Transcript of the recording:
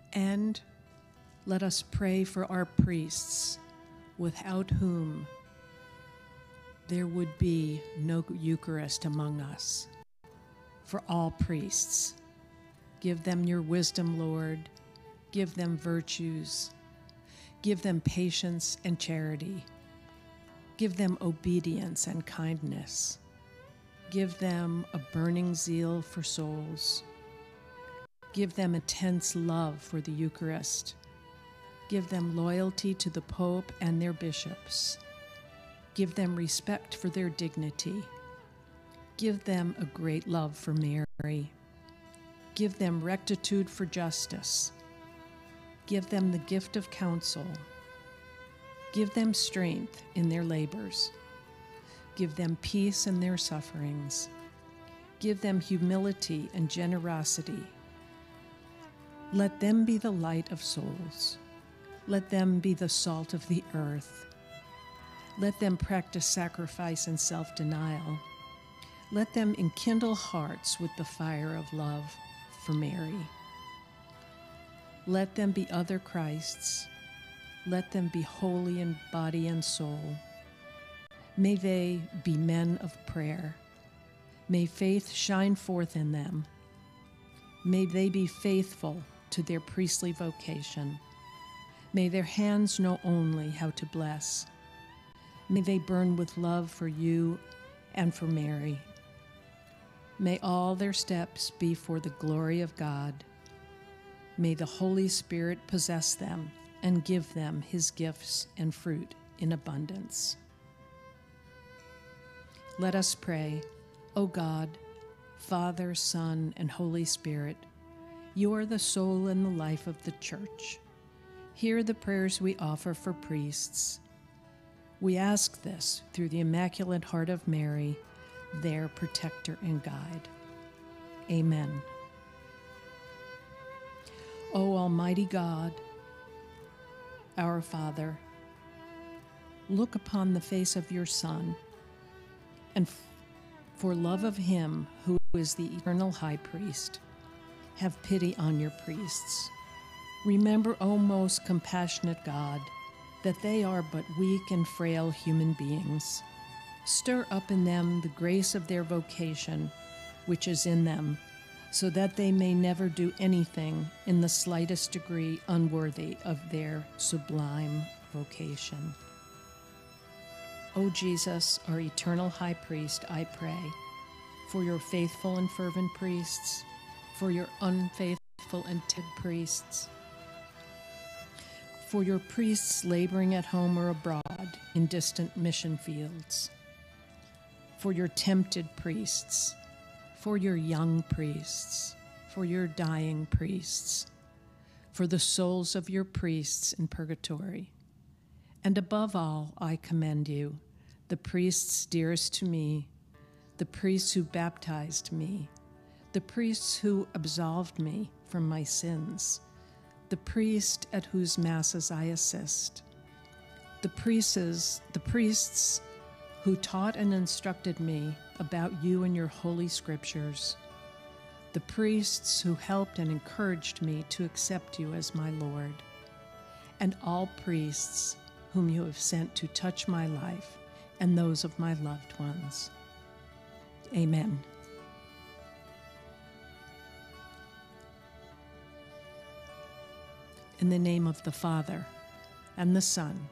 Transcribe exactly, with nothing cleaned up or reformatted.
And let us pray for our priests, without whom there would be no Eucharist among us. For all priests, give them your wisdom, Lord. Give them virtues. Give them patience and charity. Give them obedience and kindness. Give them a burning zeal for souls. Give them intense love for the Eucharist. Give them loyalty to the Pope and their bishops. Give them respect for their dignity. Give them a great love for Mary. Give them rectitude for justice. Give them the gift of counsel. Give them strength in their labors. Give them peace in their sufferings. Give them humility and generosity. Let them be the light of souls. Let them be the salt of the earth. Let them practice sacrifice and self-denial. Let them enkindle hearts with the fire of love for Mary. Let them be other Christs. Let them be holy in body and soul. May they be men of prayer. May faith shine forth in them. May they be faithful to their priestly vocation. May their hands know only how to bless. May they burn with love for you and for Mary. May all their steps be for the glory of God. May the Holy Spirit possess them and give them his gifts and fruit in abundance. Let us pray. O God, Father, Son, and Holy Spirit, you are the soul and the life of the Church. Hear the prayers we offer for priests. We ask this through the Immaculate Heart of Mary, their protector and guide. Amen. O Almighty God, our Father, look upon the face of your Son, and for love of him who is the eternal high priest, have pity on your priests. Remember, O most compassionate God, that they are but weak and frail human beings. Stir up in them the grace of their vocation, which is in them, so that they may never do anything in the slightest degree unworthy of their sublime vocation. O Jesus, our eternal high priest, I pray for your faithful and fervent priests, for your unfaithful and timid priests, for your priests laboring at home or abroad in distant mission fields, for your tempted priests, for your young priests, for your dying priests, for the souls of your priests in purgatory. And above all, I commend you, the priests dearest to me, the priests who baptized me, the priests who absolved me from my sins, the priest at whose masses I assist, the priests, the priests who taught and instructed me about you and your holy scriptures, the priests who helped and encouraged me to accept you as my Lord, and all priests whom you have sent to touch my life and those of my loved ones. Amen. In the name of the Father, and the Son,